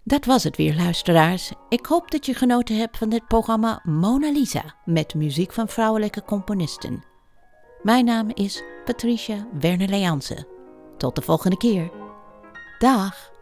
Dat was het weer, luisteraars. Ik hoop dat je genoten hebt van dit programma Mona Lisa met muziek van vrouwelijke componisten. Mijn naam is Patricia Werner-Leanse. Tot de volgende keer. Dag!